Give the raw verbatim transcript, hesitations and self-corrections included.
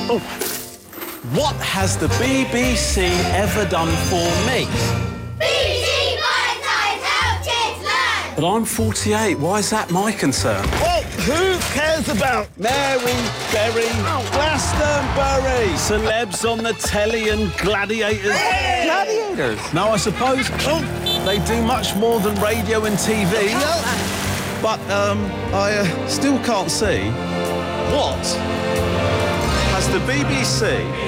Oh. What has the B B C ever done for me? B B C Valentine's Help Kids Learn! But I'm forty-eight. Why is that my concern? Well, who cares about Mary Berry, Glastonbury, celebs on the telly and gladiators. gladiators? No, I suppose they do much more than radio and T V. But um, I uh, still can't see what has the B B C